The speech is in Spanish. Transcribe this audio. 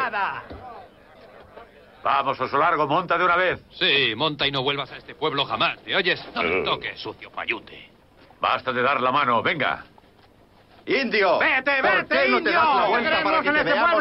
nada. Vamos, Oso Largo, monta de una vez. Sí, monta y no vuelvas a este pueblo jamás. ¿Te oyes? No me toques, sucio payute. Basta de dar la mano, venga. ¡Indio! ¡Vete, ¿Por vete, qué no te indio! das la vuelta para que te veamos